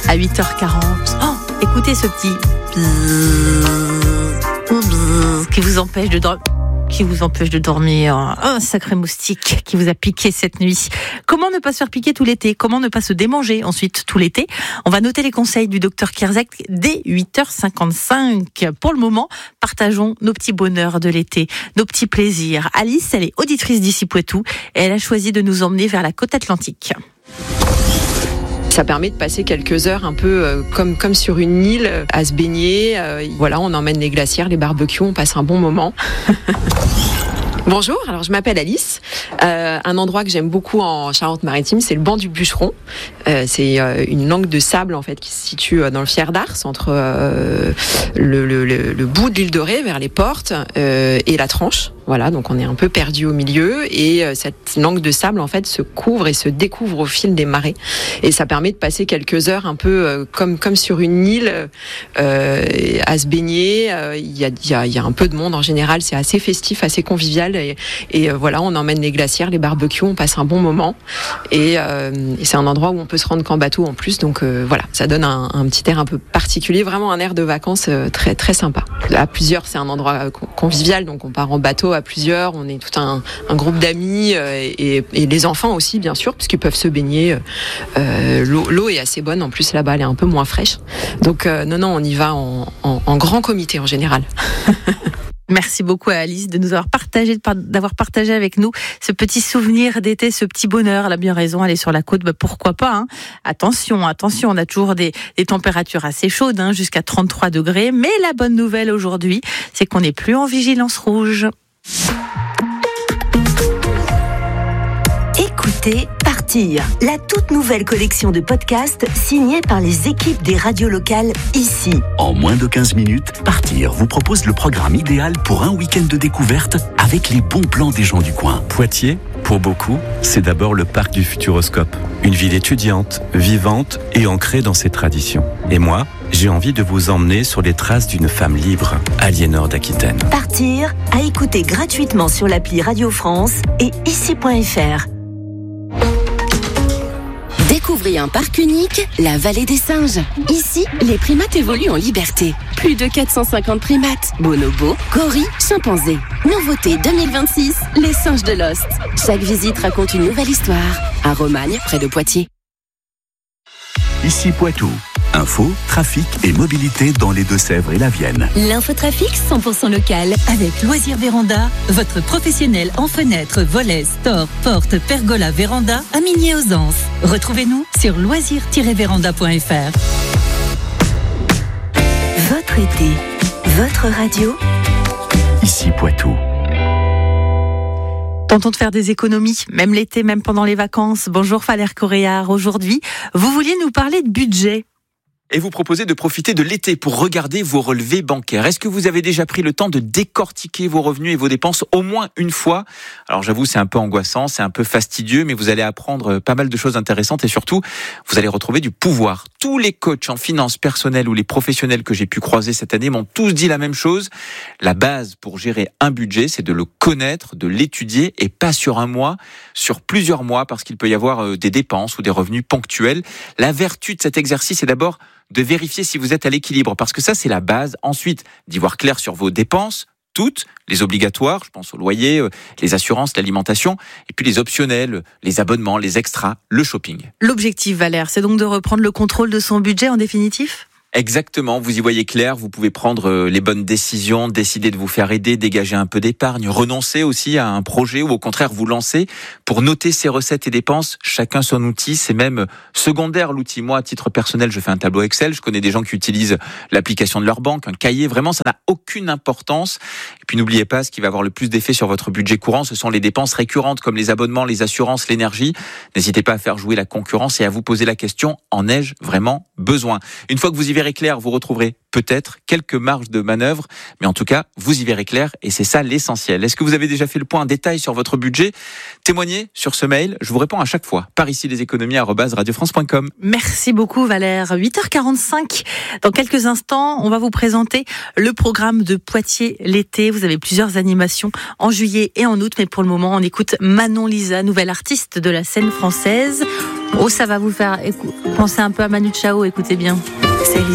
à 8h40. Oh, écoutez ce petit bzzz qui vous empêche de dormir. Un sacré moustique qui vous a piqué cette nuit. Comment ne pas se faire piquer tout l'été? Comment ne pas se démanger ensuite tout l'été? On va noter les conseils du docteur Kierzek dès 8h55. Pour le moment, partageons nos petits bonheurs de l'été, nos petits plaisirs. Alice, elle est auditrice d'ici Poitou et elle a choisi de nous emmener vers la côte atlantique. Ça permet de passer quelques heures un peu comme sur une île, à se baigner. Voilà, on emmène les glacières, les barbecues, on passe un bon moment. Bonjour, alors je m'appelle Alice. Un endroit que j'aime beaucoup en Charente-Maritime, c'est le banc du Bûcheron. C'est une langue de sable en fait qui se situe dans le Fier d'Ars, entre le bout de l'île de Ré vers les portes et la Tranche. Voilà, donc on est un peu perdu au milieu et cette langue de sable en fait se couvre et se découvre au fil des marées et ça permet de passer quelques heures un peu comme sur une île à se baigner. Il y a un peu de monde en général, c'est assez festif, assez convivial et voilà, on emmène les glacières, les barbecues, on passe un bon moment et c'est un endroit où on peut se rendre qu'en bateau en plus, donc voilà, ça donne un petit air un peu particulier, vraiment un air de vacances très très sympa. À plusieurs, c'est un endroit convivial, donc on part en bateau à plusieurs, on est tout un groupe d'amis et les enfants aussi bien sûr puisqu'ils peuvent se baigner. L'eau est assez bonne en plus là-bas, elle est un peu moins fraîche, donc non on y va en grand comité en général. Merci beaucoup à Alice de nous avoir d'avoir partagé avec nous ce petit souvenir d'été, ce petit bonheur. Elle a bien raison, aller sur la côte, pourquoi pas, hein. Attention, on a toujours des températures assez chaudes, hein, jusqu'à 33 degrés. Mais la bonne nouvelle aujourd'hui, c'est qu'on n'est plus en vigilance rouge. Écoutez Partir, la toute nouvelle collection de podcasts signée par les équipes des radios locales ici. En moins de 15 minutes, Partir vous propose le programme idéal pour un week-end de découverte avec les bons plans des gens du coin. Poitiers, pour beaucoup, c'est d'abord le parc du Futuroscope. Une ville étudiante, vivante et ancrée dans ses traditions. Et moi, j'ai envie de vous emmener sur les traces d'une femme libre, Aliénor d'Aquitaine. Partir, à écouter gratuitement sur l'appli Radio France et ici.fr. Découvrez un parc unique, la Vallée des Singes. Ici, les primates évoluent en liberté. Plus de 450 primates, bonobos, gorilles, chimpanzés. Nouveauté 2026, les singes de Lost. Chaque visite raconte une nouvelle histoire. À Romagne, près de Poitiers. Ici Poitou. Info, trafic et mobilité dans les Deux-Sèvres et la Vienne. L'infotrafic 100% local avec Loisirs Véranda, votre professionnel en fenêtres, volets, stores, portes, pergola, véranda à Migné-aux-Anses. Retrouvez-nous sur loisirs-véranda.fr. Votre été, votre radio. Ici Poitou. Tentons de faire des économies, même l'été, même pendant les vacances. Bonjour Valère Coréard. Aujourd'hui, vous vouliez nous parler de budget. Et vous proposez de profiter de l'été pour regarder vos relevés bancaires. Est-ce que vous avez déjà pris le temps de décortiquer vos revenus et vos dépenses au moins une fois? Alors j'avoue, c'est un peu angoissant, c'est un peu fastidieux, mais vous allez apprendre pas mal de choses intéressantes et surtout, vous allez retrouver du pouvoir. Tous les coachs en finances personnelles ou les professionnels que j'ai pu croiser cette année m'ont tous dit la même chose. La base pour gérer un budget, c'est de le connaître, de l'étudier et pas sur un mois, sur plusieurs mois, parce qu'il peut y avoir des dépenses ou des revenus ponctuels. La vertu de cet exercice est d'abord de vérifier si vous êtes à l'équilibre, parce que ça, c'est la base. Ensuite, d'y voir clair sur vos dépenses, toutes, les obligatoires, je pense au loyer, les assurances, l'alimentation, et puis les optionnels, les abonnements, les extras, le shopping. L'objectif, Valère, c'est donc de reprendre le contrôle de son budget en définitif ? Exactement, vous y voyez clair, vous pouvez prendre les bonnes décisions, décider de vous faire aider, dégager un peu d'épargne, renoncer aussi à un projet ou au contraire vous lancer. Pour noter ses recettes et dépenses, chacun son outil, c'est même secondaire l'outil. Moi, à titre personnel, je fais un tableau Excel, je connais des gens qui utilisent l'application de leur banque, un cahier, vraiment ça n'a aucune importance. Et puis n'oubliez pas, ce qui va avoir le plus d'effet sur votre budget courant, ce sont les dépenses récurrentes comme les abonnements, les assurances, l'énergie. N'hésitez pas à faire jouer la concurrence et à vous poser la question, en ai-je vraiment besoin ? Une fois que vous y verrez clair, vous retrouverez peut-être quelques marges de manœuvre, mais en tout cas, vous y verrez clair et c'est ça l'essentiel. Est-ce que vous avez déjà fait le point en détail sur votre budget? Témoignez sur ce mail, je vous réponds à chaque fois. Par ici leséconomies@radiofrance.com. Merci beaucoup Valère. 8h45. Dans quelques instants, on va vous présenter le programme de Poitiers l'été. Vous avez plusieurs animations en juillet et en août, mais pour le moment, on écoute Manon Lisa, nouvelle artiste de la scène française. Oh, ça va vous faire penser un peu à Manu Chao, écoutez bien. C'est Lisa.